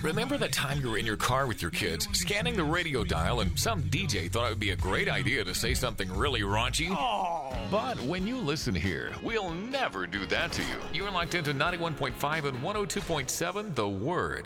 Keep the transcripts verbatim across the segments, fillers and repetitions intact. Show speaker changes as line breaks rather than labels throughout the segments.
Remember the time you were in your car with your kids, scanning the radio dial, and some D J thought it would be a great idea to say something really raunchy? Oh. But when you listen here, we'll never do that to you. You're locked into ninety-one point five and one oh two point seven, The Word.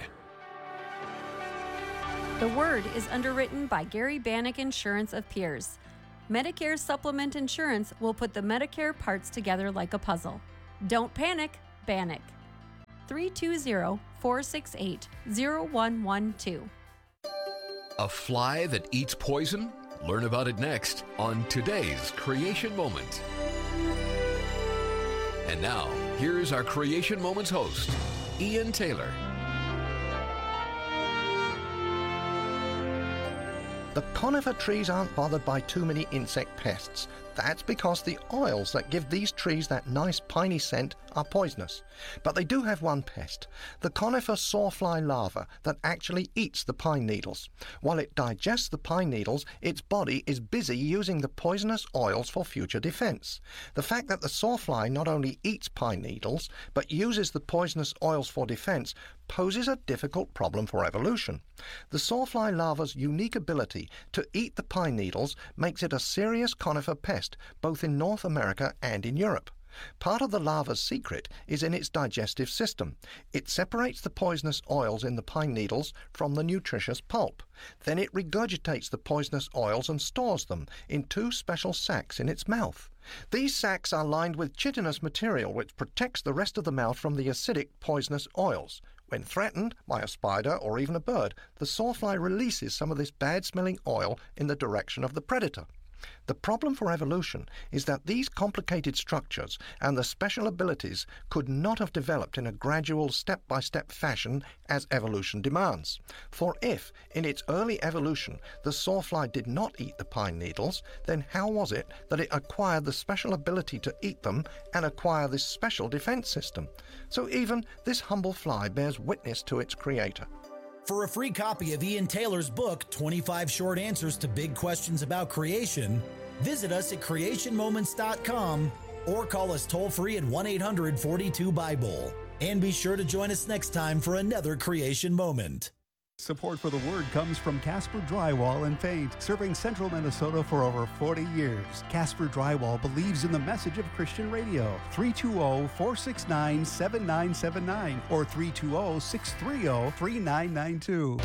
The Word is underwritten by Gary Bannock Insurance of Pierce. Medicare Supplement Insurance will put the Medicare parts together like a puzzle. Don't panic, Bannock. three two zero, four six eight, zero one one two.
A fly that eats poison? Learn about it next on today's Creation Moment. And now, here's our Creation Moments host, Ian Taylor.
The conifer trees aren't bothered by too many insect pests. That's because the oils that give these trees that nice piney scent are poisonous. But they do have one pest, the conifer sawfly larva that actually eats the pine needles. While it digests the pine needles, its body is busy using the poisonous oils for future defense. The fact that the sawfly not only eats pine needles, but uses the poisonous oils for defense poses a difficult problem for evolution. The sawfly larva's unique ability to eat the pine needles makes it a serious conifer pest, both in North America and in Europe. Part of the larva's secret is in its digestive system. It separates the poisonous oils in the pine needles from the nutritious pulp. Then it regurgitates the poisonous oils and stores them in two special sacs in its mouth. These sacs are lined with chitinous material which protects the rest of the mouth from the acidic, poisonous oils. When threatened by a spider or even a bird, the sawfly releases some of this bad-smelling oil in the direction of the predator. The problem for evolution is that these complicated structures and the special abilities could not have developed in a gradual step-by-step fashion as evolution demands. For if, in its early evolution, the sawfly did not eat the pine needles, then how was it that it acquired the special ability to eat them and acquire this special defense system? So even this humble fly bears witness to its creator.
For a free copy of Ian Taylor's book, twenty-five Short Answers to Big Questions About Creation, visit us at creation moments dot com or call us toll-free at one eight hundred forty-two Bible. And be sure to join us next time for another Creation Moment.
Support for the Word comes from Casper Drywall and Paint, serving central Minnesota for over forty years. Casper Drywall believes in the message of Christian radio. three two zero, four six nine, seven nine seven nine or three two zero, six three zero, three nine nine two.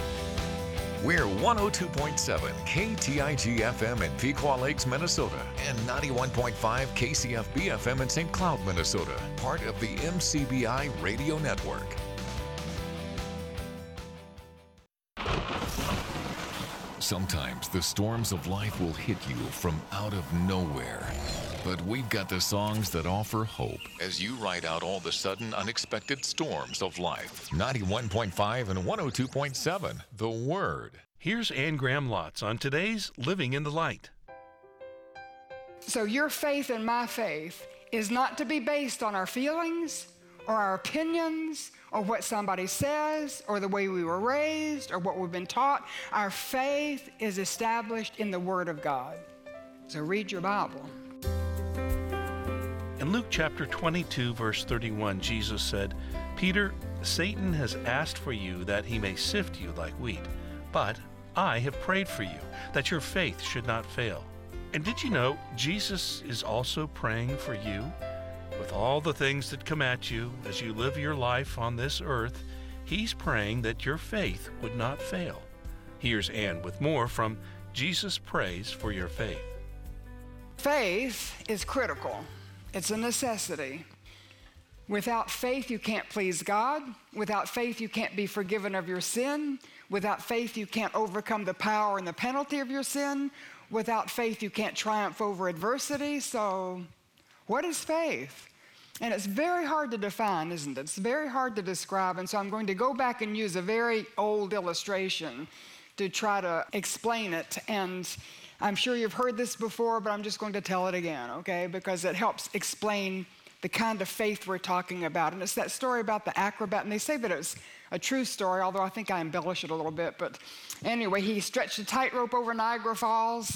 We're one oh two point seven K T I G F M in Pequot Lakes, Minnesota, and ninety-one point five K C F B F M in Saint Cloud, Minnesota, part of the M C B I Radio Network. Sometimes the storms of life will hit you from out of nowhere. But we've got the songs that offer hope as you ride out all the sudden unexpected storms of life. ninety-one point five and one oh two point seven, The Word.
Here's Ann Graham Lotz on today's Living in the Light.
So your faith and my faith is not to be based on our feelings or our opinions or what somebody says or the way we were raised or what we've been taught. Our faith is established in the Word of God. So read your Bible.
In Luke chapter twenty-two, verse thirty-one, Jesus said, "Peter, Satan has asked for you that he may sift you like wheat, but I have prayed for you, that your faith should not fail." And did you know Jesus is also praying for you? With all the things that come at you as you live your life on this earth, he's praying that your faith would not fail. Here's Ann with more from Jesus Prays for Your Faith.
Faith is critical. It's a necessity. Without faith, you can't please God. Without faith, you can't be forgiven of your sin. Without faith, you can't overcome the power and the penalty of your sin. Without faith, you can't triumph over adversity. So, what is faith? And it's very hard to define, isn't it? It's very hard to describe. And so I'm going to go back and use a very old illustration to try to explain it. And I'm sure you've heard this before, but I'm just going to tell it again, okay? Because it helps explain the kind of faith we're talking about. And it's that story about the acrobat. And they say that it's a true story, although I think I embellish it a little bit. But anyway, he stretched a tightrope over Niagara Falls,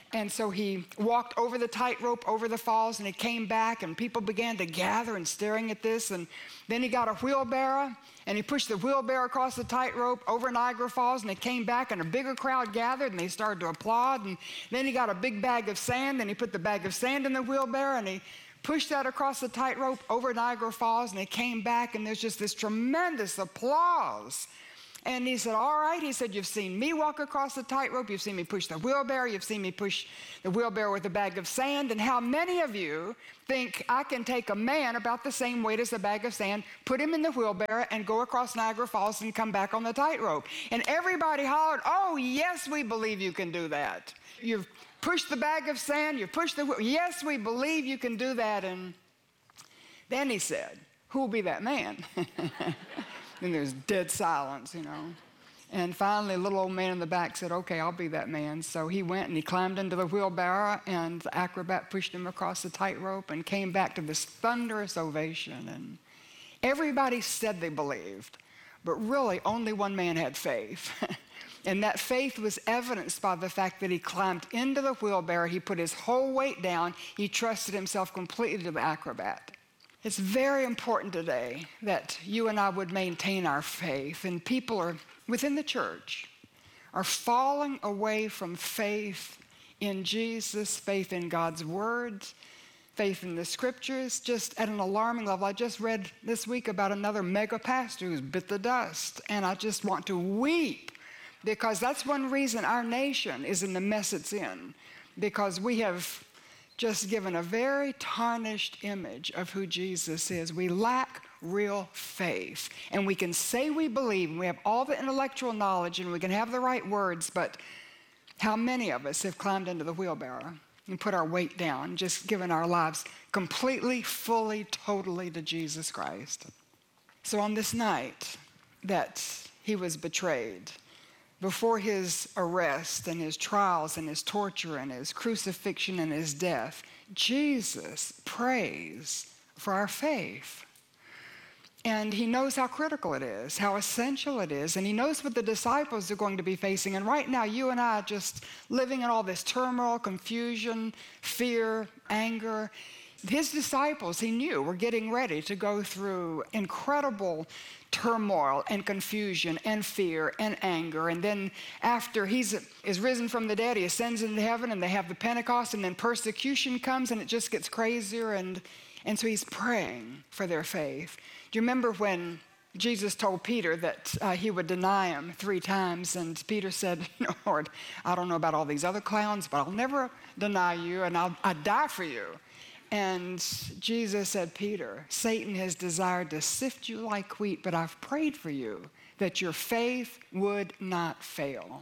And so he walked over the tightrope, over the falls, and he came back, and people began to gather and staring at this. And then he got a wheelbarrow, and he pushed the wheelbarrow across the tightrope over Niagara Falls, and he came back, and a bigger crowd gathered, and they started to applaud. And then he got a big bag of sand, and he put the bag of sand in the wheelbarrow, and he pushed that across the tightrope over Niagara Falls, and he came back, and there's just this tremendous applause. And he said, all right, he said, you've seen me walk across the tightrope, you've seen me push the wheelbarrow, you've seen me push the wheelbarrow with a bag of sand, and how many of you think I can take a man about the same weight as a bag of sand, put him in the wheelbarrow, and go across Niagara Falls and come back on the tightrope? And everybody hollered, oh, yes, we believe you can do that. You've pushed the bag of sand, you've pushed the wheel. Yes, we believe you can do that. And then he said, who will be that man? And there's dead silence, you know. And finally, a little old man in the back said, okay, I'll be that man. So he went and he climbed into the wheelbarrow, and the acrobat pushed him across the tightrope and came back to this thunderous ovation. And everybody said they believed, but really only one man had faith. And that faith was evidenced by the fact that he climbed into the wheelbarrow, he put his whole weight down, he trusted himself completely to the acrobat. It's very important today that you and I would maintain our faith. And people are, within the church, are falling away from faith in Jesus, faith in God's Word, faith in the Scriptures, just at an alarming level. I just read this week about another mega pastor who's bit the dust. And I just want to weep, because that's one reason our nation is in the mess it's in, because we have just given a very tarnished image of who Jesus is. We lack real faith. And we can say we believe, and we have all the intellectual knowledge, and we can have the right words, but how many of us have climbed into the wheelbarrow and put our weight down, just given our lives completely, fully, totally to Jesus Christ? So on this night that he was betrayed, before his arrest and his trials and his torture and his crucifixion and his death, Jesus prays for our faith. And he knows how critical it is, how essential it is, and he knows what the disciples are going to be facing. And right now, you and I are just living in all this turmoil, confusion, fear, anger. His disciples, he knew, were getting ready to go through incredible turmoil and confusion and fear and anger. And then after he is risen from the dead, he ascends into heaven, and they have the Pentecost, and then persecution comes, and it just gets crazier. And, and so he's praying for their faith. Do you remember when Jesus told Peter that uh, he would deny him three times? And Peter said, no, Lord, I don't know about all these other clowns, but I'll never deny you, and I'll, I'll die for you. And Jesus said, Peter, Satan has desired to sift you like wheat, but I've prayed for you that your faith would not fail.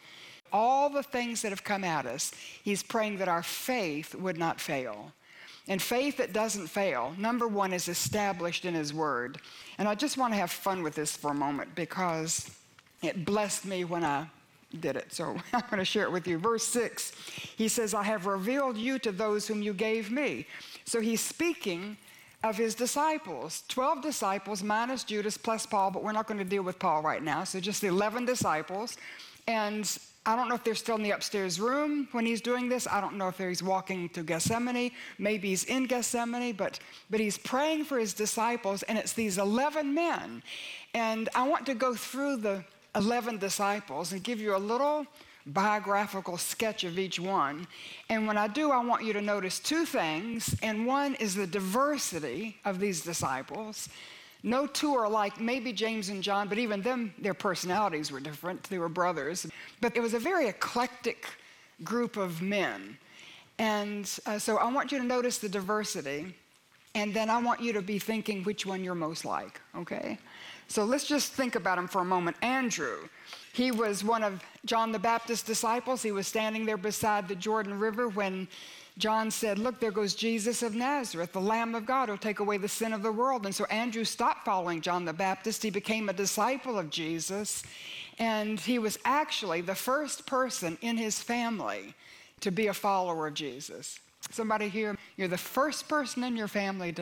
All the things that have come at us, he's praying that our faith would not fail. And faith that doesn't fail, number one, is established in his word. And I just want to have fun with this for a moment, because it blessed me when I did it. So I'm going to share it with you. Verse six, he says, I have revealed you to those whom you gave me. So he's speaking of his disciples, twelve disciples minus Judas plus Paul, but we're not going to deal with Paul right now. So just the eleven disciples. And I don't know if they're still in the upstairs room when he's doing this. I don't know if he's walking to Gethsemane. Maybe he's in Gethsemane, but, but he's praying for his disciples, and it's these eleven men. And I want to go through the eleven disciples and give you a little biographical sketch of each one. And when I do, I want you to notice two things. And one is the diversity of these disciples. No two are like maybe James and John, but even them, their personalities were different. They were brothers. But it was a very eclectic group of men. And uh, so I want you to notice the diversity. And then I want you to be thinking which one you're most like, okay? So let's just think about him for a moment. Andrew, he was one of John the Baptist's disciples. He was standing there beside the Jordan River when John said, look, there goes Jesus of Nazareth, the Lamb of God who'll take away the sin of the world. And so Andrew stopped following John the Baptist. He became a disciple of Jesus. And he was actually the first person in his family to be a follower of Jesus. Somebody here, you're the first person in your family to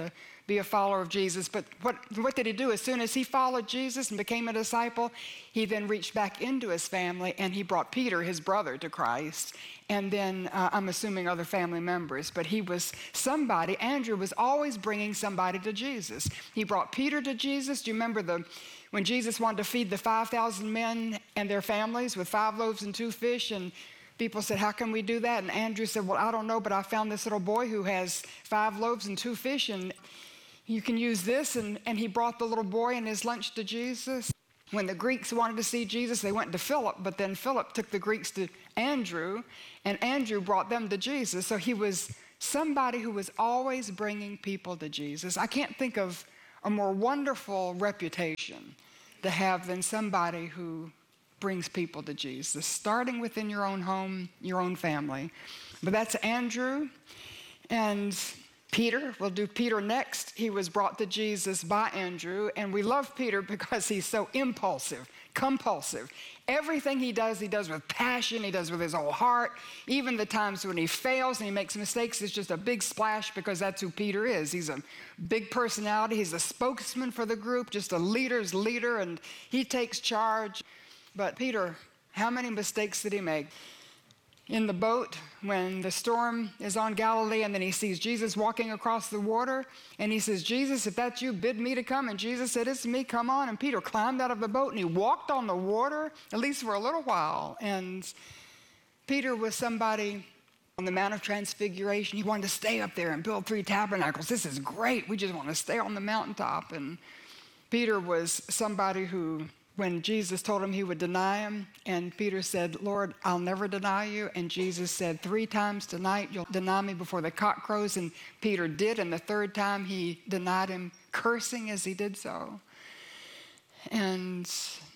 be a follower of Jesus. But what, what did he do? As soon as he followed Jesus and became a disciple, he then reached back into his family and he brought Peter, his brother, to Christ. And then uh, I'm assuming other family members, but he was somebody. Andrew was always bringing somebody to Jesus. He brought Peter to Jesus. Do you remember the when Jesus wanted to feed the five thousand men and their families with five loaves and two fish? And people said, how can we do that? And Andrew said, well, I don't know, but I found this little boy who has five loaves and two fish, and you can use this. And, and he brought the little boy and his lunch to Jesus. When the Greeks wanted to see Jesus, they went to Philip, but then Philip took the Greeks to Andrew, and Andrew brought them to Jesus. So he was somebody who was always bringing people to Jesus. I can't think of a more wonderful reputation to have than somebody who brings people to Jesus, starting within your own home, your own family. But that's Andrew. And Peter, we'll do Peter next. He was brought to Jesus by Andrew, and we love Peter because he's so impulsive, compulsive. Everything he does, he does with passion, he does with his whole heart. Even the times when he fails and he makes mistakes, it's just a big splash because that's who Peter is. He's a big personality, he's a spokesman for the group, just a leader's leader, and he takes charge. But Peter, how many mistakes did he make? In the boat, when the storm is on Galilee, and then he sees Jesus walking across the water, and he says, Jesus, if that's you, bid me to come. And Jesus said, it's me, come on. And Peter climbed out of the boat, and he walked on the water, at least for a little while. And Peter was somebody on the Mount of Transfiguration. He wanted to stay up there and build three tabernacles. This is great. We just want to stay on the mountaintop. And Peter was somebody who, when Jesus told him he would deny him, and Peter said, Lord, I'll never deny you. And Jesus said, three times tonight you'll deny me before the cock crows. And Peter did, and the third time he denied him, cursing as he did so. And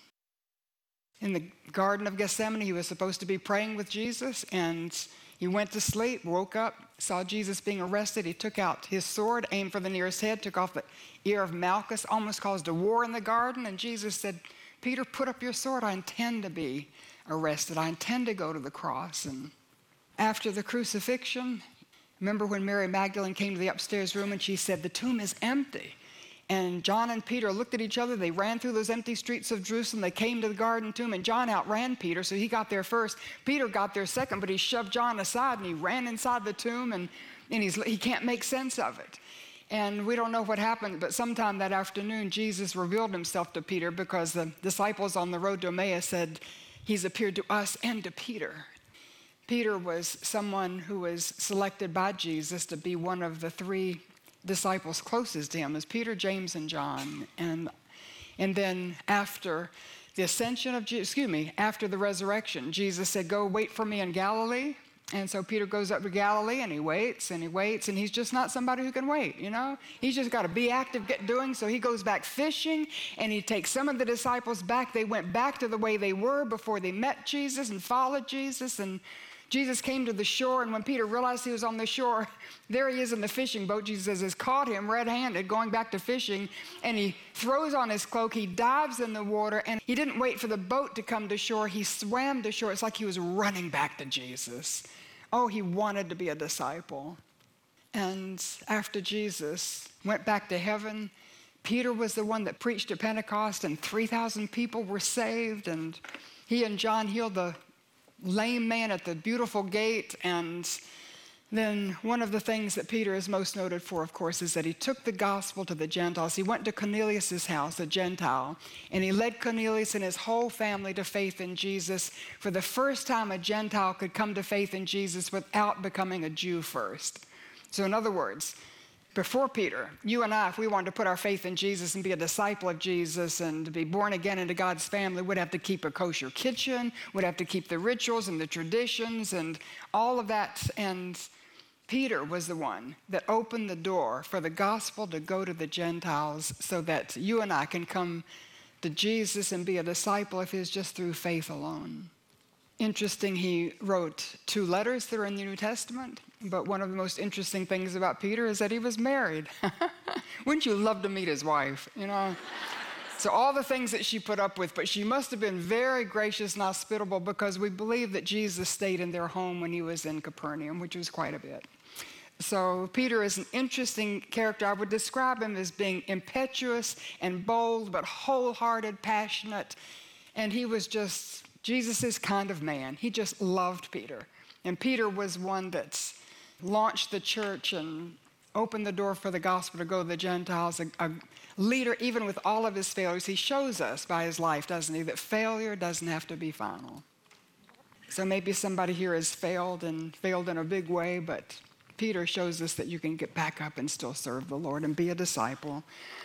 in the Garden of Gethsemane, he was supposed to be praying with Jesus, and he went to sleep, woke up, saw Jesus being arrested. He took out his sword, aimed for the nearest head, took off the ear of Malchus, almost caused a war in the garden. And Jesus said, Peter, put up your sword. I intend to be arrested. I intend to go to the cross. And after the crucifixion, remember when Mary Magdalene came to the upstairs room and she said, the tomb is empty. And John and Peter looked at each other. They ran through those empty streets of Jerusalem. They came to the garden tomb, and John outran Peter, so he got there first. Peter got there second, but he shoved John aside, and he ran inside the tomb, and, and he's, he can't make sense of it. And we don't know what happened, but sometime that afternoon, Jesus revealed himself to Peter because the disciples on the road to Emmaus said, he's appeared to us and to Peter. Peter was someone who was selected by Jesus to be one of the three disciples closest to him, as Peter, James, and John. And, and then after the ascension of Jesus, excuse me, after the resurrection, Jesus said, go wait for me in Galilee. And so Peter goes up to Galilee, and he waits, and he waits, and he's just not somebody who can wait, you know? He's just got to be active, get doing. So he goes back fishing, and he takes some of the disciples back. They went back to the way they were before they met Jesus and followed Jesus. And Jesus came to the shore, and when Peter realized he was on the shore, there he is in the fishing boat. Jesus has caught him red-handed going back to fishing, and he throws on his cloak. He dives in the water, and he didn't wait for the boat to come to shore. He swam to shore. It's like he was running back to Jesus. Oh, he wanted to be a disciple. And after Jesus went back to heaven, Peter was the one that preached at Pentecost, and three thousand people were saved, and he and John healed the lame man at the beautiful gate. And then one of the things that Peter is most noted for, of course, is that he took the gospel to the Gentiles. He went to Cornelius' house, a Gentile, and he led Cornelius and his whole family to faith in Jesus. For the first time, a Gentile could come to faith in Jesus without becoming a Jew first. So in other words, before Peter, you and I, if we wanted to put our faith in Jesus and be a disciple of Jesus and to be born again into God's family, we'd have to keep a kosher kitchen, we'd have to keep the rituals and the traditions and all of that. And Peter was the one that opened the door for the gospel to go to the Gentiles so that you and I can come to Jesus and be a disciple of his just through faith alone. Interesting, he wrote two letters that are in the New Testament, but one of the most interesting things about Peter is that he was married. Wouldn't you love to meet his wife, you know? So all the things that she put up with, but she must have been very gracious and hospitable because we believe that Jesus stayed in their home when he was in Capernaum, which was quite a bit. So Peter is an interesting character. I would describe him as being impetuous and bold, but wholehearted, passionate. And he was just Jesus' kind of man. He just loved Peter. And Peter was one that's launched the church and opened the door for the gospel to go to the Gentiles, a, a leader even with all of his failures. He shows us by his life, doesn't he, that failure doesn't have to be final. So maybe somebody here has failed and failed in a big way, but Peter shows us that you can get back up and still serve the Lord and be a disciple.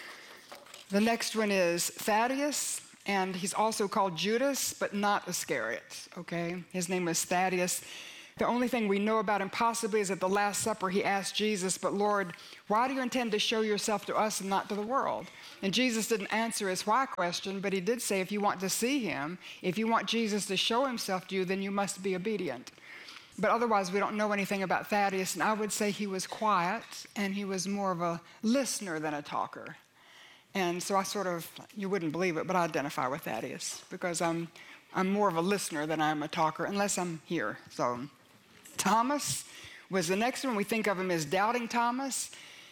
The next one is Thaddeus, and he's also called Judas, but not Iscariot, okay? His name was Thaddeus. The only thing we know about him possibly is at the Last Supper he asked Jesus, but Lord, why do you intend to show yourself to us and not to the world? And Jesus didn't answer his why question, but he did say if you want to see him, if you want Jesus to show himself to you, then you must be obedient. But otherwise, we don't know anything about Thaddeus, and I would say he was quiet, and he was more of a listener than a talker. And so I sort of, you wouldn't believe it, but I identify with Thaddeus, because I'm, I'm more of a listener than I am a talker, unless I'm here. So Thomas was the next one. We think of him as Doubting Thomas.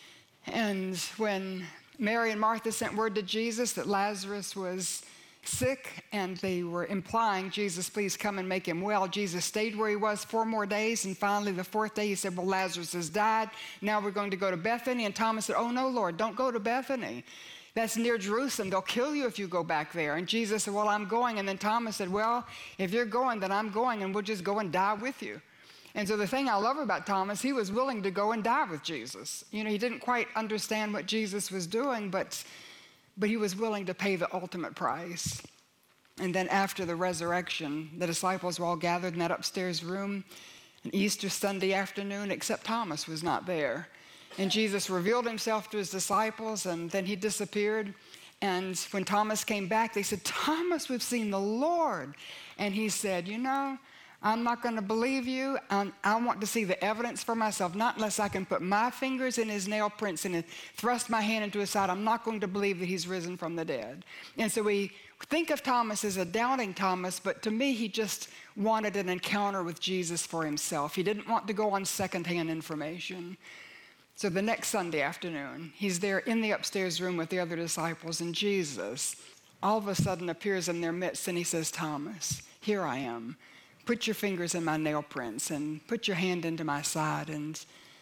And when Mary and Martha sent word to Jesus that Lazarus was sick, and they were implying, Jesus, please come and make him well, Jesus stayed where he was four more days, and finally the fourth day he said, well, Lazarus has died. Now we're going to go to Bethany. And Thomas said, oh, no, Lord, don't go to Bethany. That's near Jerusalem. They'll kill you if you go back there. And Jesus said, well, I'm going. And then Thomas said, well, if you're going, then I'm going, and we'll just go and die with you. And so the thing I love about Thomas, he was willing to go and die with Jesus. You know, he didn't quite understand what Jesus was doing, but but he was willing to pay the ultimate price. And then after the resurrection, the disciples were all gathered in that upstairs room, an Easter Sunday afternoon, except Thomas was not there. And Jesus revealed himself to his disciples, and then he disappeared. And when Thomas came back, they said, Thomas, we've seen the Lord. And he said, you know, I'm not going to believe you. I'm, I want to see the evidence for myself, not unless I can put my fingers in his nail prints and thrust my hand into his side. I'm not going to believe that he's risen from the dead. And so we think of Thomas as a doubting Thomas, but to me, he just wanted an encounter with Jesus for himself. He didn't want to go on secondhand information. So the next Sunday afternoon, he's there in the upstairs room with the other disciples, and Jesus all of a sudden appears in their midst, and he says, Thomas, here I am. Put your fingers in my nail prints and put your hand into my side and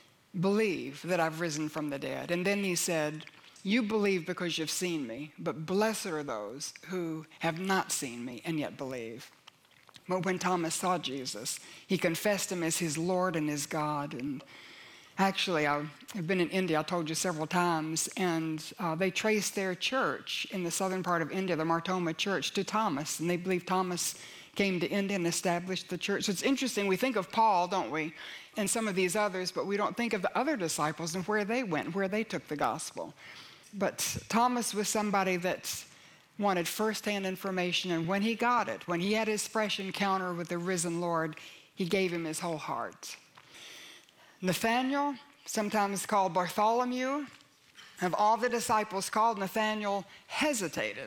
believe that I've risen from the dead. And then he said, you believe because you've seen me, but blessed are those who have not seen me and yet believe. But when Thomas saw Jesus, he confessed him as his Lord and his God. And actually, I've been in India, I told you several times, and uh, they traced their church in the southern part of India, the Martoma Church, to Thomas. And they believe Thomas came to India and established the church. So it's interesting, we think of Paul, don't we, and some of these others, but we don't think of the other disciples and where they went, where they took the gospel. But Thomas was somebody that wanted firsthand information, and when he got it, when he had his fresh encounter with the risen Lord, he gave him his whole heart. Nathanael, sometimes called Bartholomew, of all the disciples called, Nathanael hesitated.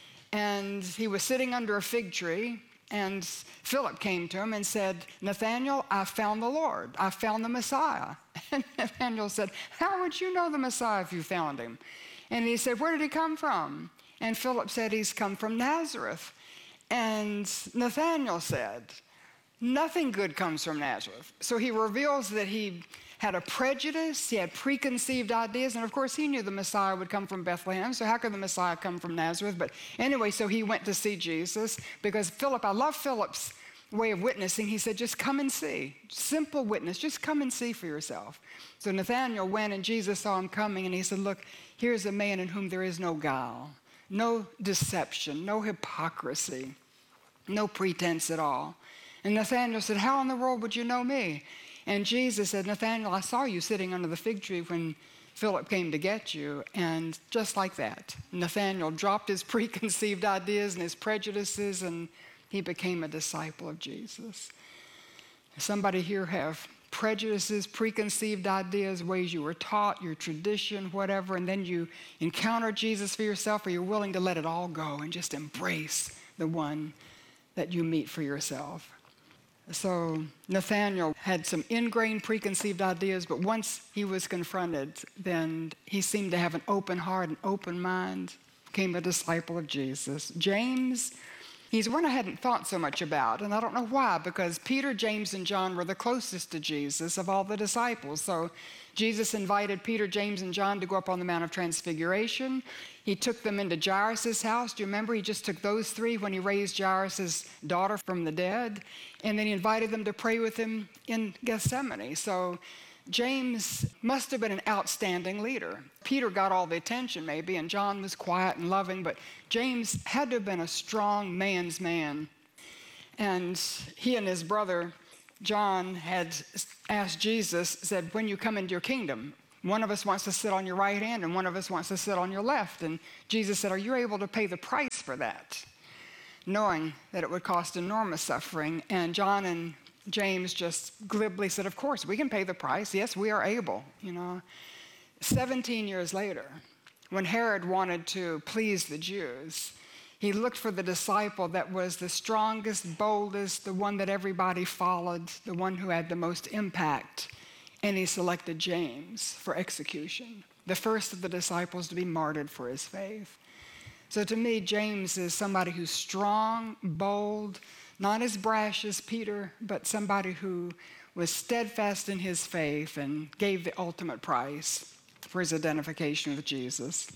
And he was sitting under a fig tree, and Philip came to him and said, Nathanael, I found the Lord. I found the Messiah. And Nathanael said, how would you know the Messiah if you found him? And he said, where did he come from? And Philip said, he's come from Nazareth. And Nathanael said, nothing good comes from Nazareth. So he reveals that he had a prejudice, he had preconceived ideas, and of course he knew the Messiah would come from Bethlehem, so how could the Messiah come from Nazareth? But anyway, so he went to see Jesus, because Philip, I love Philip's way of witnessing. He said, just come and see. Simple witness, just come and see for yourself. So Nathanael went, and Jesus saw him coming, and he said, look, here's a man in whom there is no guile, no deception, no hypocrisy, no pretense at all. And Nathanael said, how in the world would you know me? And Jesus said, Nathanael, I saw you sitting under the fig tree when Philip came to get you. And just like that, Nathanael dropped his preconceived ideas and his prejudices, and he became a disciple of Jesus. Somebody here have prejudices, preconceived ideas, ways you were taught, your tradition, whatever, and then you encounter Jesus for yourself, or you're willing to let it all go and just embrace the one that you meet for yourself. So Nathanael had some ingrained preconceived ideas, but once he was confronted, then he seemed to have an open heart, an open mind, became a disciple of Jesus. James, he's one I hadn't thought so much about, and I don't know why, because Peter, James, and John were the closest to Jesus of all the disciples. So Jesus invited Peter, James, and John to go up on the Mount of Transfiguration. He took them into Jairus' house. Do you remember? He just took those three when he raised Jairus' daughter from the dead. And then he invited them to pray with him in Gethsemane. So James must have been an outstanding leader. Peter got all the attention maybe, and John was quiet and loving, but James had to have been a strong man's man. And he and his brother John had asked Jesus, said, when you come into your kingdom, one of us wants to sit on your right hand and one of us wants to sit on your left. And Jesus said, are you able to pay the price for that? Knowing that it would cost enormous suffering. And John and James just glibly said, of course, we can pay the price. Yes, we are able, you know. seventeen years later, when Herod wanted to please the Jews, he looked for the disciple that was the strongest, boldest, the one that everybody followed, the one who had the most impact. And he selected James for execution, the first of the disciples to be martyred for his faith. So to me, James is somebody who's strong, bold, not as brash as Peter, but somebody who was steadfast in his faith and gave the ultimate price for his identification with Jesus.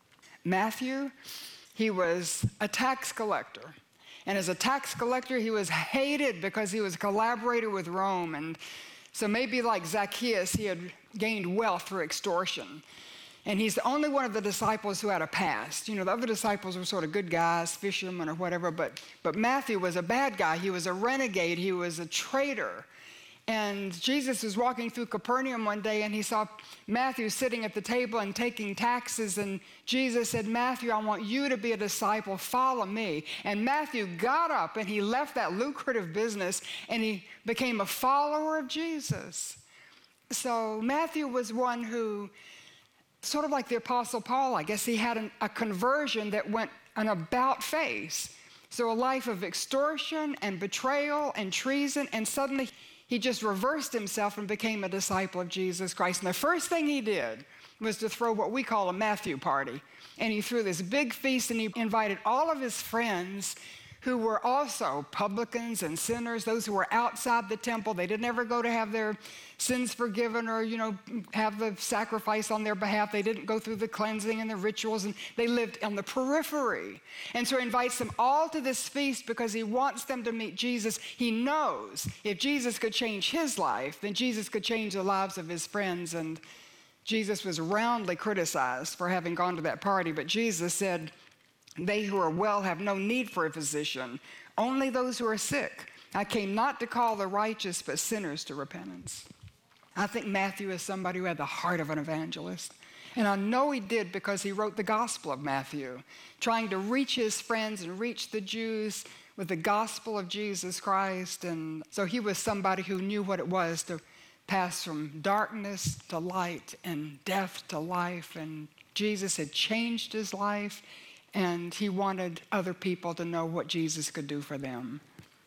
Matthew, he was a tax collector. And as a tax collector, he was hated because he was a collaborator with Rome. And so maybe like Zacchaeus, he had gained wealth through extortion. And he's the only one of the disciples who had a past. You know, the other disciples were sort of good guys, fishermen or whatever, but, but Matthew was a bad guy. He was a renegade. He was a traitor. And Jesus was walking through Capernaum one day, and he saw Matthew sitting at the table and taking taxes. And Jesus said, Matthew, I want you to be a disciple. Follow me. And Matthew got up, and he left that lucrative business, and he became a follower of Jesus. So Matthew was one who, sort of like the Apostle Paul, I guess he had an, a conversion that went an about face. So a life of extortion and betrayal and treason, and suddenly he just reversed himself and became a disciple of Jesus Christ. And the first thing he did was to throw what we call a Matthew party. And he threw this big feast, and he invited all of his friends who were also publicans and sinners, those who were outside the temple. They didn't ever go to have their sins forgiven or, you know, have the sacrifice on their behalf. They didn't go through the cleansing and the rituals, and they lived on the periphery. And so he invites them all to this feast because he wants them to meet Jesus. He knows if Jesus could change his life, then Jesus could change the lives of his friends. And Jesus was roundly criticized for having gone to that party, but Jesus said, they who are well have no need for a physician, only those who are sick. I came not to call the righteous, but sinners to repentance. I think Matthew is somebody who had the heart of an evangelist. And I know he did because he wrote the Gospel of Matthew, trying to reach his friends and reach the Jews with the gospel of Jesus Christ. And so he was somebody who knew what it was to pass from darkness to light and death to life. And Jesus had changed his life, and he wanted other people to know what Jesus could do for them.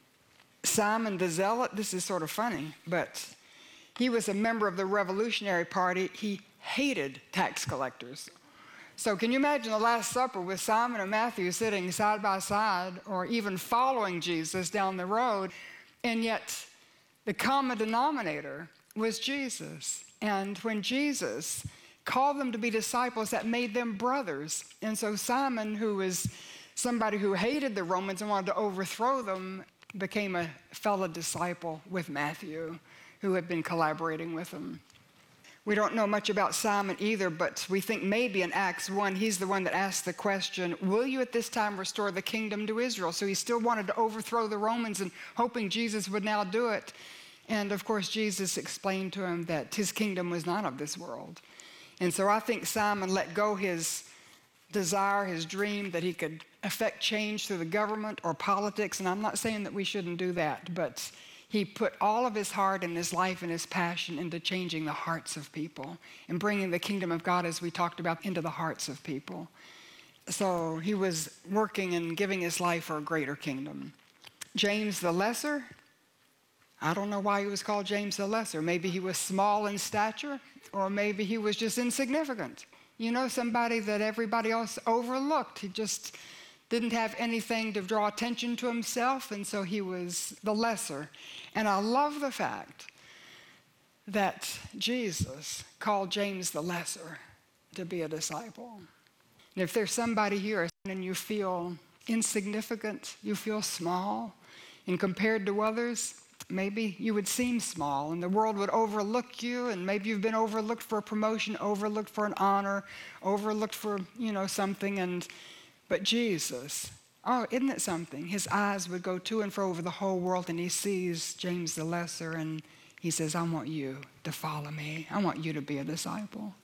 Simon the Zealot, this is sort of funny, but he was a member of the Revolutionary Party. He hated tax collectors. So can you imagine the Last Supper with Simon and Matthew sitting side by side, or even following Jesus down the road, and yet the common denominator was Jesus. And when Jesus called them to be disciples, that made them brothers. And so Simon, who was somebody who hated the Romans and wanted to overthrow them, became a fellow disciple with Matthew, who had been collaborating with him. We don't know much about Simon either, but we think maybe in Acts one, he's the one that asked the question, will you at this time restore the kingdom to Israel? So he still wanted to overthrow the Romans and hoping Jesus would now do it. And of course, Jesus explained to him that his kingdom was not of this world. And so I think Simon let go his desire, his dream that he could affect change through the government or politics. And I'm not saying that we shouldn't do that, but he put all of his heart and his life and his passion into changing the hearts of people and bringing the kingdom of God, as we talked about, into the hearts of people. So he was working and giving his life for a greater kingdom. James the Lesser, I don't know why he was called James the Lesser. Maybe he was small in stature, or maybe he was just insignificant. You know, somebody that everybody else overlooked. He just didn't have anything to draw attention to himself, and so he was the lesser. And I love the fact that Jesus called James the Lesser to be a disciple. And if there's somebody here and you feel insignificant, you feel small, and compared to others, maybe you would seem small and the world would overlook you, and maybe you've been overlooked for a promotion, overlooked for an honor, overlooked for, you know, something, and but Jesus, oh, isn't it something? His eyes would go to and fro over the whole world, and he sees James the Lesser, and he says, I want you to follow me. I want you to be a disciple.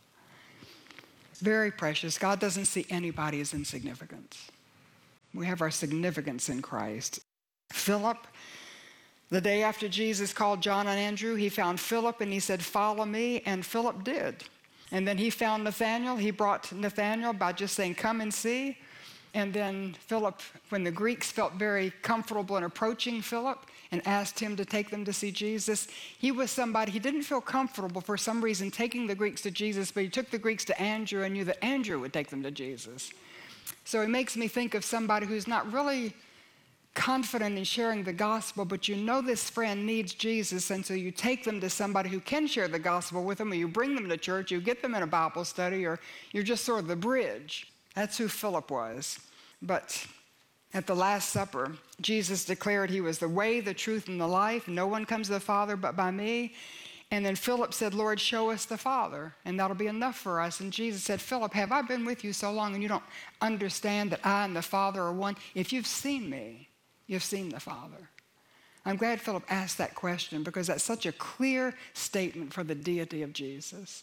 Very precious. God doesn't see anybody as insignificant. We have our significance in Christ. Philip, the day after Jesus called John and Andrew, he found Philip and he said, follow me, and Philip did. And then he found Nathanael. He brought Nathanael by just saying, come and see. And then Philip, when the Greeks felt very comfortable in approaching Philip and asked him to take them to see Jesus, he was somebody, he didn't feel comfortable for some reason taking the Greeks to Jesus, but he took the Greeks to Andrew and knew that Andrew would take them to Jesus. So it makes me think of somebody who's not really confident in sharing the gospel, but you know this friend needs Jesus, and so you take them to somebody who can share the gospel with them, or you bring them to church, you get them in a Bible study, or you're just sort of the bridge. That's who Philip was. But at the Last Supper, Jesus declared he was the way, the truth, and the life. No one comes to the Father but by me. And then Philip said, Lord, show us the Father, and that'll be enough for us. And Jesus said, Philip, have I been with you so long and you don't understand that I and the Father are one? If you've seen me, you've seen the Father. I'm glad Philip asked that question, because that's such a clear statement for the deity of Jesus.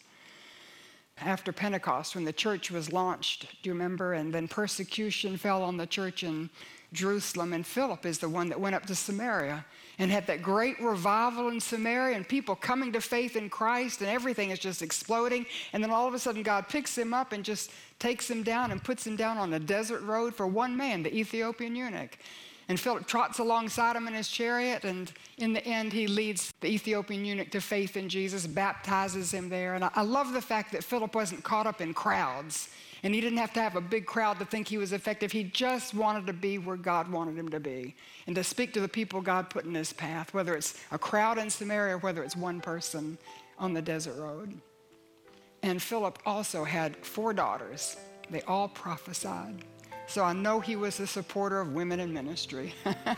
After Pentecost, when the church was launched, do you remember? And then persecution fell on the church in Jerusalem, and Philip is the one that went up to Samaria and had that great revival in Samaria, and people coming to faith in Christ, and everything is just exploding. And then all of a sudden God picks him up and just takes him down and puts him down on a desert road for one man, the Ethiopian eunuch. And Philip trots alongside him in his chariot, and in the end, he leads the Ethiopian eunuch to faith in Jesus, baptizes him there. And I, I love the fact that Philip wasn't caught up in crowds, and he didn't have to have a big crowd to think he was effective. He just wanted to be where God wanted him to be, and to speak to the people God put in his path, whether it's a crowd in Samaria or whether it's one person on the desert road. And Philip also had four daughters. They all prophesied. So I know he was a supporter of women in ministry.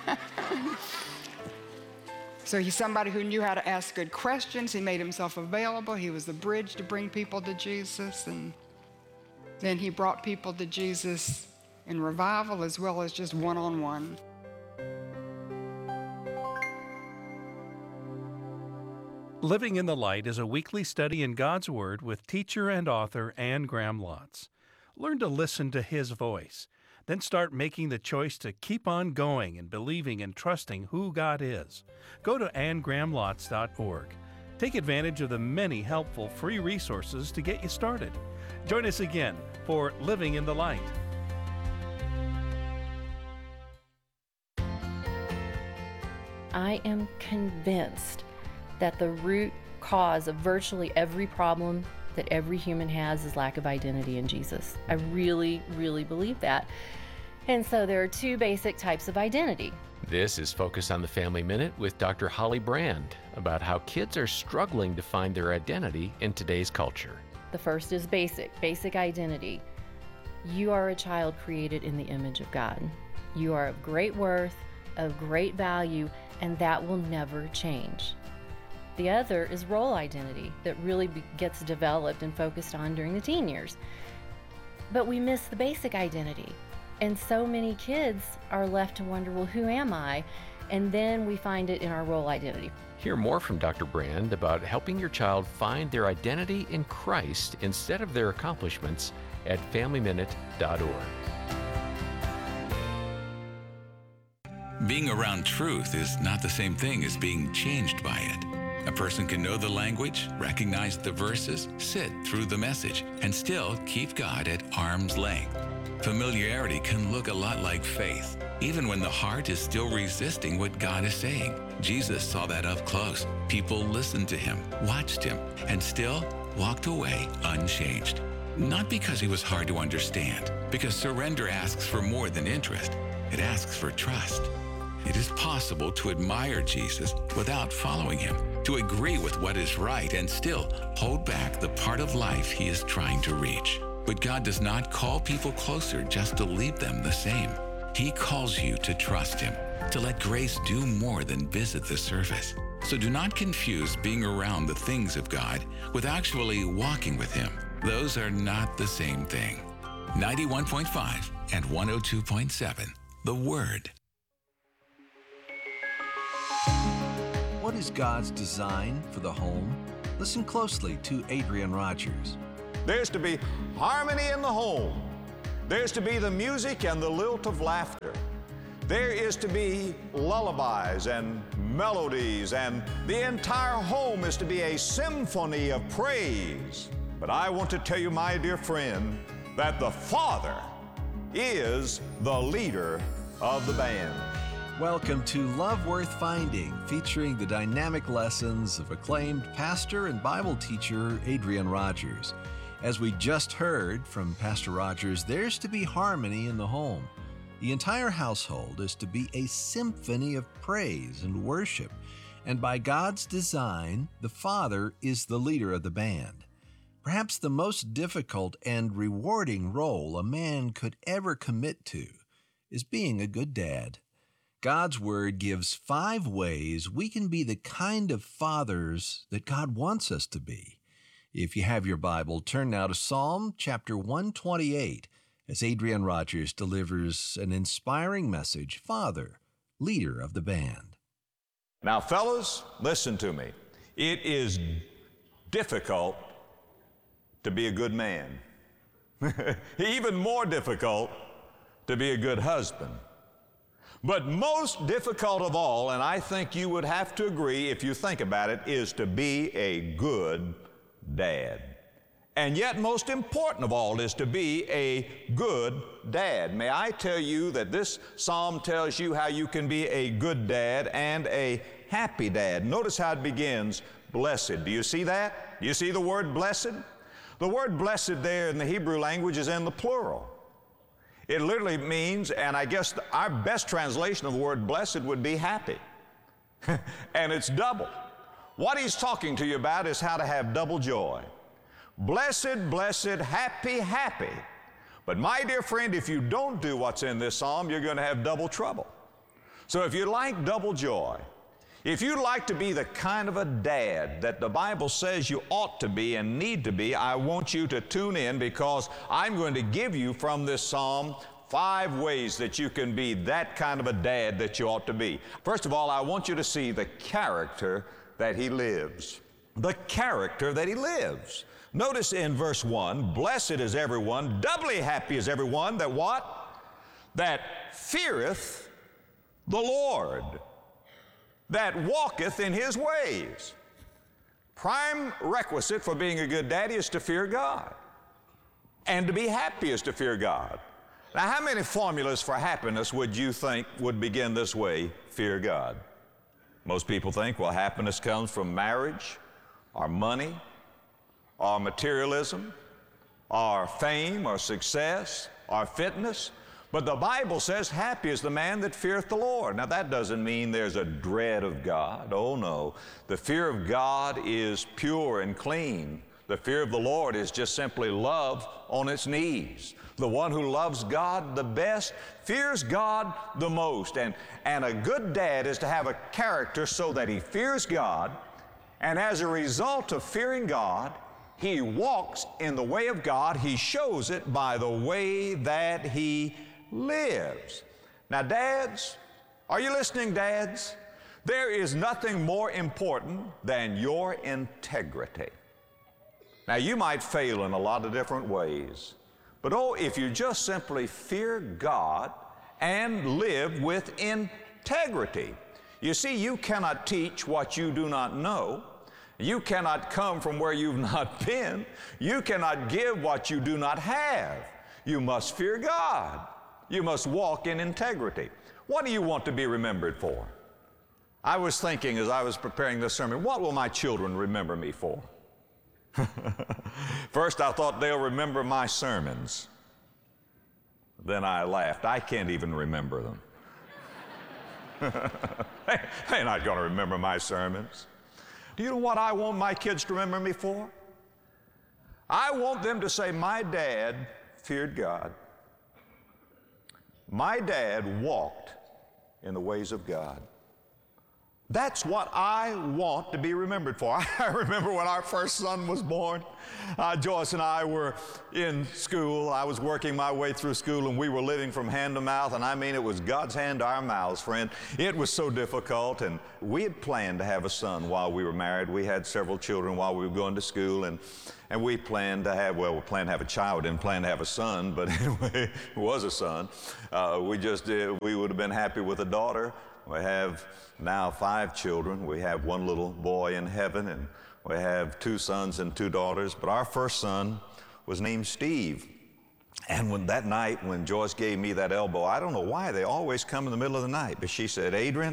So he's somebody who knew how to ask good questions. He made himself available. He was the bridge to bring people to Jesus. And then he brought people to Jesus in revival as well as just one-on-one.
Living in the Light is a weekly study in God's Word with teacher and author Anne Graham Lotz. Learn to listen to His voice. Then start making the choice to keep on going and believing and trusting who God is. Go to anne graham lotz dot org. Take advantage of the many helpful free resources to get you started. Join us again for Living in the Light.
I am convinced that the root cause of virtually every problem that every human has is lack of identity in Jesus. I really, really believe that. And so there are two basic types of identity.
This is Focus on the Family Minute with Doctor Holly Brand about how kids are struggling to find their identity in today's culture.
The first is basic, basic identity. You are a child created in the image of God. You are of great worth, of great value, and that will never change. The other is role identity that really be- gets developed and focused on during the teen years. But we miss the basic identity. And so many kids are left to wonder, well, who am I? And then we find it in our role identity.
Hear more from Doctor Brand about helping your child find their identity in Christ instead of their accomplishments at family minute dot org.
Being around truth is not the same thing as being changed by it. A person can know the language, recognize the verses, sit through the message, and still keep God at arm's length. Familiarity can look a lot like faith, even when the heart is still resisting what God is saying. Jesus saw that up close. People listened to him, watched him, and still walked away unchanged. Not because he was hard to understand, because surrender asks for more than interest. It asks for trust. It is possible to admire Jesus without following him, to agree with what is right and still hold back the part of life he is trying to reach. But God does not call people closer just to leave them the same. He calls you to trust him, to let grace do more than visit the surface. So do not confuse being around the things of God with actually walking with him. Those are not the same thing. ninety-one point five and one oh two point seven, The Word.
What is God's design for the home? Listen closely to Adrian Rogers.
There's to be harmony in the home. There's to be the music and the lilt of laughter. There is to be lullabies and melodies, and the entire home is to be a symphony of praise. But I want to tell you, my dear friend, that the Father is the leader of the band.
Welcome to Love Worth Finding, featuring the dynamic lessons of acclaimed pastor and Bible teacher Adrian Rogers. As we just heard from Pastor Rogers, there's to be harmony in the home. The entire household is to be a symphony of praise and worship. And by God's design, the Father is the leader of the band. Perhaps the most difficult and rewarding role a man could ever commit to is being a good dad. God's Word gives five ways we can be the kind of fathers that God wants us to be. If you have your Bible, turn now to Psalm chapter one twenty-eight as Adrian Rogers delivers an inspiring message, Father, leader of the band.
Now, fellas, listen to me. It is difficult to be a good man. Even more difficult to be a good husband. But most difficult of all, and I think you would have to agree if you think about it, is to be a good dad. And yet most important of all is to be a good dad. May I tell you that this psalm tells you how you can be a good dad and a happy dad. Notice how it begins, blessed. Do you see that? Do you see the word blessed? The word blessed there in the Hebrew language is in the plural. It literally means, and I guess our best translation of the word blessed would be happy. And it's double. What he's talking to you about is how to have double joy. Blessed, blessed, happy, happy. But my dear friend, if you don't do what's in this psalm, you're going to have double trouble. So if you like double joy, if you'd like to be the kind of a dad that the Bible says you ought to be and need to be, I want you to tune in, because I'm going to give you from this psalm five ways that you can be that kind of a dad that you ought to be. First of all, I want you to see the character that he lives. The character that he lives. Notice in verse one, blessed is everyone, doubly happy is everyone that what? That feareth the Lord, that walketh in his ways. Prime requisite for being a good daddy is to fear God. And to be happy is to fear God. Now, how many formulas for happiness would you think would begin this way? Fear God. Most people think, well, happiness comes from marriage, or money, or materialism, or fame, or success, or fitness. But the Bible says, happy is the man that feareth the Lord. Now, that doesn't mean there's a dread of God. Oh, no. The fear of God is pure and clean. The fear of the Lord is just simply love on its knees. The one who loves God the best fears God the most. And, and a good dad is to have a character so that he fears God, and as a result of fearing God, he walks in the way of God. He shows it by the way that he lives. Now, dads, are you listening, dads? There is nothing more important than your integrity. Now, you might fail in a lot of different ways, but oh, if you just simply fear God and live with integrity. You see, you cannot teach what you do not know. You cannot come from where you've not been. You cannot give what you do not have. You must fear God. You must walk in integrity. What do you want to be remembered for? I was thinking as I was preparing this sermon, what will my children remember me for? First, I thought they'll remember my sermons. Then I laughed. I can't even remember them. They're not going to remember my sermons. Do you know what I want my kids to remember me for? I want them to say, my dad feared God. My dad walked in the ways of God. That's what I want to be remembered for. I remember when our first son was born, uh, Joyce and I were in school. I was working my way through school, and we were living from hand to mouth, and I mean it was God's hand to our mouths, friend. It was so difficult, and we had planned to have a son while we were married. We had several children while we were going to school, and And we planned to have, well, we planned to have a child. We didn't plan to have a son, but anyway, it was a son. Uh, we just did, we would have been happy with a daughter. We have now five children. We have one little boy in heaven, and we have two sons and two daughters. But our first son was named Steve. And when that night, when Joyce gave me that elbow, I don't know why, they always come in the middle of the night, but she said, Adrian,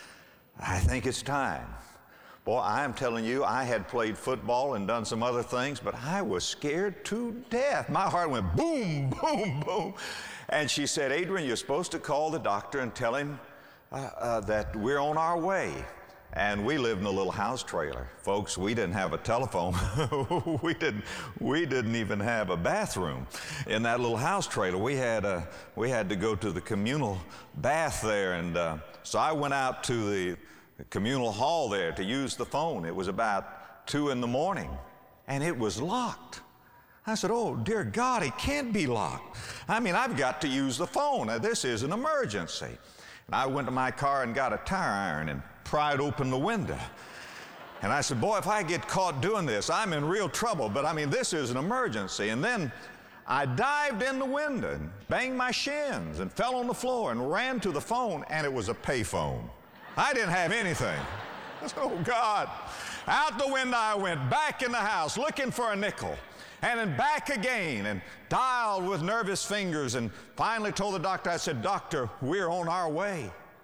I think it's time. Boy, I am telling you, I had played football and done some other things, but I was scared to death. My heart went boom, boom, boom. And she said, Adrian, you're supposed to call the doctor and tell him uh, uh, that we're on our way. And we lived in a little house trailer. Folks, we didn't have a telephone. we didn't, we didn't even have a bathroom in that little house trailer. We had, a, we had to go to the communal bath there. And uh, so I went out to the communal hall there to use the phone. It was about two in the morning, and it was locked. I said, oh, dear God, it can't be locked. I mean, I've got to use the phone. Now, this is an emergency. And I went to my car and got a tire iron and pried open the window. And I said, boy, if I get caught doing this, I'm in real trouble. But I mean, this is an emergency. And then I dived in the window and banged my shins and fell on the floor and ran to the phone, and it was a payphone. I didn't have anything. Oh, God. Out the window I went, back in the house looking for a nickel, and then back again, and dialed with nervous fingers, and finally told the doctor, I said, Doctor, we're on our way.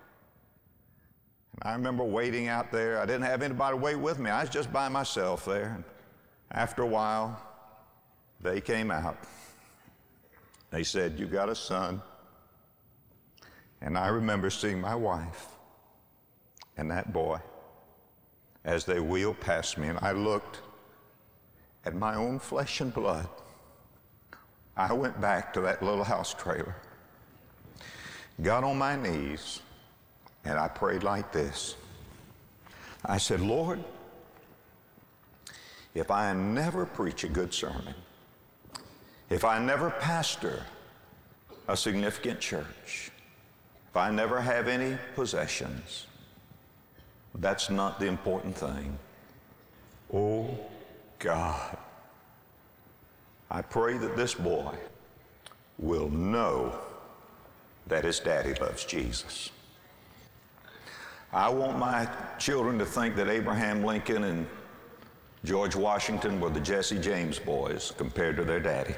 And I remember waiting out there. I didn't have anybody wait with me. I was just by myself there. And after a while, they came out. They said, you got a son. And I remember seeing my wife and that boy as they wheeled past me, and I looked at my own flesh and blood. I went back to that little house trailer, got on my knees, and I prayed like this. I said, Lord, if I never preach a good sermon, if I never pastor a significant church, if I never have any possessions, that's not the important thing. Oh, God, I pray that this boy will know that his daddy loves Jesus. I want my children to think that Abraham Lincoln and George Washington were the Jesse James boys compared to their daddy.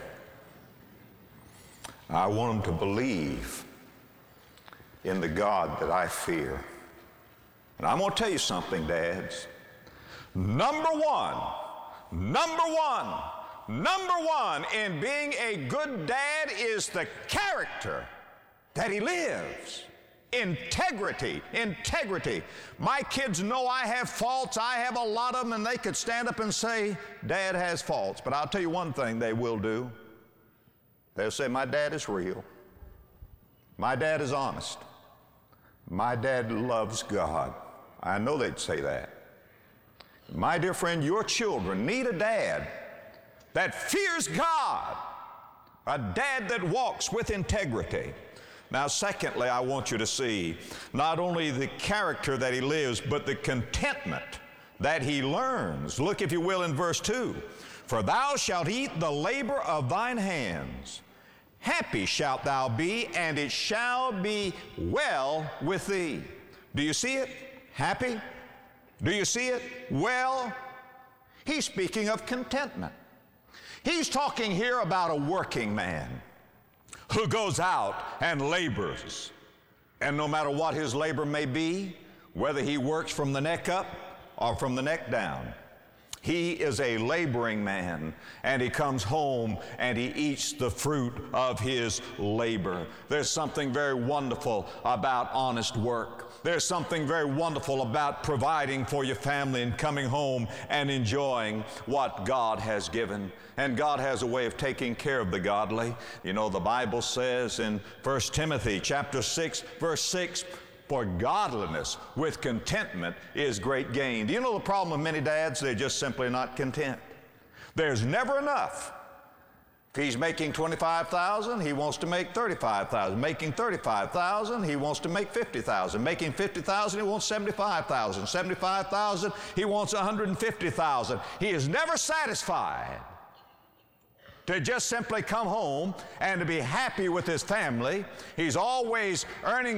I want them to believe in the God that I fear. And I'm going to tell you something, dads. Number one, number one, number one in being a good dad is the character that he lives. Integrity, integrity. My kids know I have faults. I have a lot of them, and they could stand up and say, Dad has faults. But I'll tell you one thing they will do. They'll say, my dad is real. My dad is honest. My dad loves God. I know they'd say that. My dear friend, your children need a dad that fears God, a dad that walks with integrity. Now, secondly, I want you to see not only the character that he lives, but the contentment that he learns. Look, if you will, in verse two. For thou shalt eat the labor of thine hands. Happy shalt thou be, and it shall be well with thee. Do you see it? Happy? Do you see it? Well, he's speaking of contentment. He's talking here about a working man. who goes out and labors. And no matter what his labor may be, whether he works from the neck up or from the neck down, he is a laboring man, and he comes home and he eats the fruit of his labor. There's something very wonderful about honest work. There's something very wonderful about providing for your family and coming home and enjoying what God has given. And God has a way of taking care of the godly. You know, the Bible says in First Timothy chapter six, verse six, for godliness with contentment is great gain. Do you know the problem with many dads? They're just simply not content. There's never enough. If he's making twenty-five thousand dollars, he wants to make thirty-five thousand dollars. Making thirty-five thousand dollars, he wants to make fifty thousand dollars. Making fifty thousand dollars, he wants seventy-five thousand dollars. seventy-five thousand dollars, he wants one hundred fifty thousand dollars. He is never satisfied to just simply come home and to be happy with his family. He's always earning